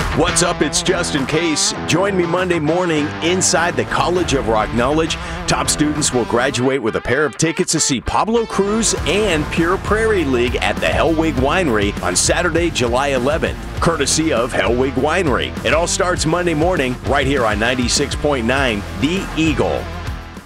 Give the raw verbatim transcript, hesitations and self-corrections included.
What's up? It's Justin Case. Join me Monday morning inside the College of Rock Knowledge. Top students will graduate with a pair of tickets to see Pablo Cruz and Pure Prairie League at the Hellwig Winery on Saturday, July eleventh, courtesy of Hellwig Winery. It all starts Monday morning right here on ninety-six point nine The Eagle.